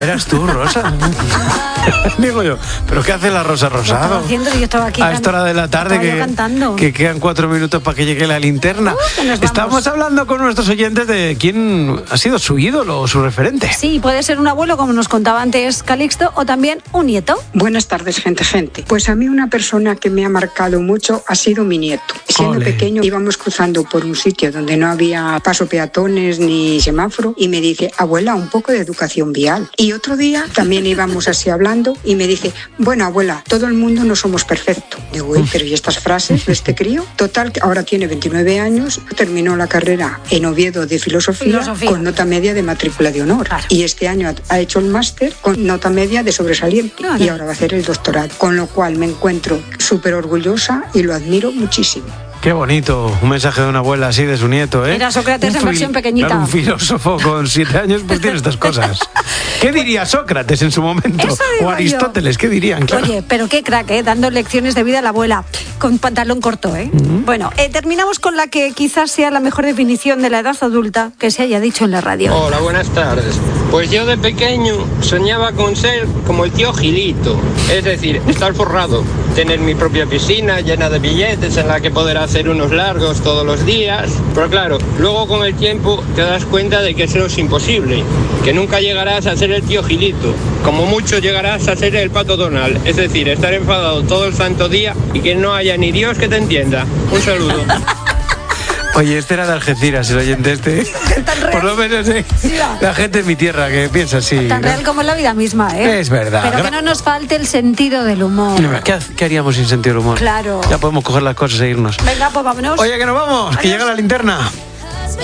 Eras tú, Rosa. Digo yo, ¿pero qué hace la Rosa Rosado? Haciendo, yo estaba aquí a esta hora de la tarde que quedan 4 minutos para que llegue la linterna. Estábamos hablando con nuestros oyentes de quién ha sido su ídolo o su referente. Sí, puede ser un abuelo, como nos contaba antes Calixto, o también un nieto. Buenas tardes, gente. Pues a mí una persona que me ha marcado mucho ha sido mi nieto. Siendo pequeño íbamos cruzando por un sitio donde no había paso peatones ni semáforo y me dice, abuela, un poco de educación vial. Y otro día también íbamos así hablando y me dije, bueno, abuela, todo el mundo no somos perfectos. Digo, pero ¿y estas frases de este crío? Total, ahora tiene 29 años, terminó la carrera en Oviedo de filosofía. Con nota media de matrícula de honor. Claro. Y este año ha hecho el máster con nota media de sobresaliente. Claro. Y ahora va a hacer el doctorado. Con lo cual me encuentro súper orgullosa y lo admiro muchísimo. Qué bonito, un mensaje de una abuela así de su nieto, ¿eh? Era Sócrates en versión pequeñita. Claro, un filósofo con 7 años pues tiene estas cosas. ¿Qué diría Sócrates en su momento? O Aristóteles, ¿qué dirían? Claro. Oye, pero qué crack, ¿eh? Dando lecciones de vida a la abuela, con pantalón corto, ¿eh? Bueno, terminamos con la que quizás sea la mejor definición de la edad adulta que se haya dicho en la radio. Hola, buenas tardes. Pues yo de pequeño soñaba con ser como el tío Gilito, es decir, estar forrado, tener mi propia piscina llena de billetes en la que poder hacer unos largos todos los días, pero claro, luego con el tiempo te das cuenta de que eso es imposible, que nunca llegarás a ser el tío Gilito, como mucho llegarás a ser el Pato Donald, es decir, estar enfadado todo el santo día y que no haya ni Dios que te entienda. Un saludo. Oye, este era de Algeciras, el oyente este. Por lo menos la gente de mi tierra que piensa así. Tan real como la vida misma, ¿eh? Es verdad. Pero que no nos falte el sentido del humor. ¿Qué haríamos sin sentido del humor? Claro. Ya podemos coger las cosas e irnos. Venga, pues vámonos. Oye, que nos vamos, que llega la linterna.